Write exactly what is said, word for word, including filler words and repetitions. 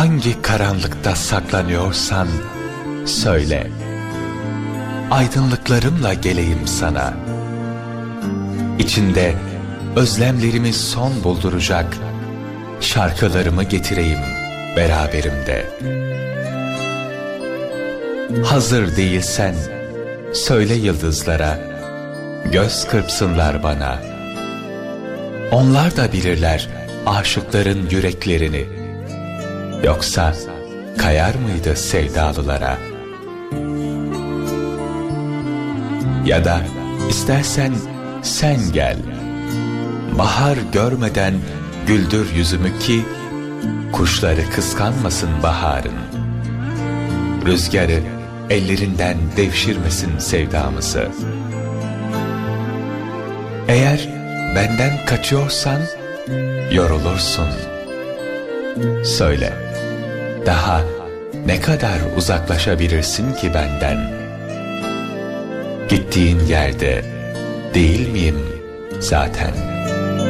Hangi karanlıkta saklanıyorsan söyle, aydınlıklarımla geleyim sana. İçinde özlemlerimi son bulduracak şarkılarımı getireyim beraberimde. Hazır değilsen söyle yıldızlara, göz kırpsınlar bana. Onlar da bilirler aşıkların yüreklerini. Yoksa kayar mıydı sevdalılara? Ya da istersen sen gel, bahar görmeden güldür yüzümü ki kuşları kıskanmasın baharın. Rüzgarı ellerinden devşirmesin sevdamızı. Eğer benden kaçıyorsan yorulursun. Söyle, daha ne kadar uzaklaşabilirsin ki benden? Gittiğin yerde değil miyim zaten?